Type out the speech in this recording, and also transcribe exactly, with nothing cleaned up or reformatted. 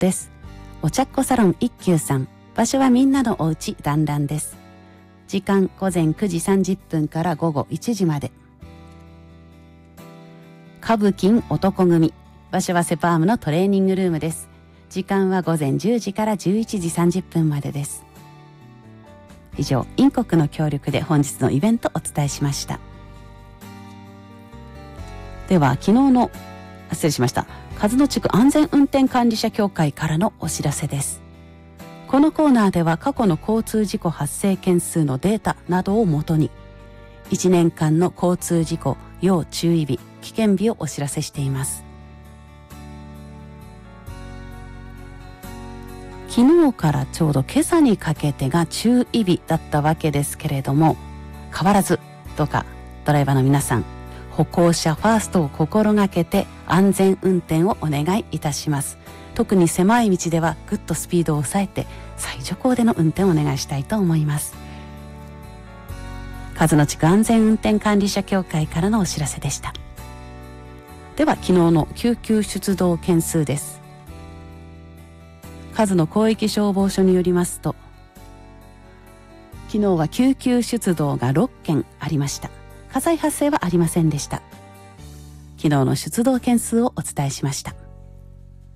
です。お茶っこサロン一休さん、場所はみんなのおうち団らんです。時間午前くじさんじゅっぷんから午後いちじまで。歌舞伎男組、場所はセパームのトレーニングルームです。時間は午前じゅうじからじゅういちじさんじゅっぷんまでです。以上、インコックの協力で本日のイベントをお伝えしました。では昨日の失礼しました鹿角地区安全運転管理者協会からのお知らせです。このコーナーでは過去の交通事故発生件数のデータなどをもとにいちねんかんの交通事故要注意日危険日をお知らせしています。昨日からちょうど今朝にかけてが注意日だったわけですけれども、変わらずどうかドライバーの皆さん、歩行者ファーストを心がけて安全運転をお願いいたします。特に狭い道ではぐっとスピードを抑えて最徐行での運転をお願いしたいと思います。鹿角地区安全運転管理者協会からのお知らせでした。では昨日の救急出動件数です。鹿角広域消防署によりますと、昨日は救急出動がろっけんありました。火災発生はありませんでした。昨日の出動件数をお伝えしました。